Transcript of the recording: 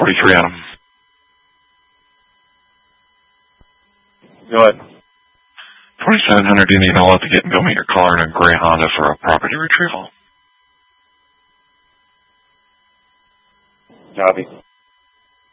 43 Adam. Go ahead. 4700, do you need help to get and go meet your caller in a gray Honda for a property retrieval? Copy.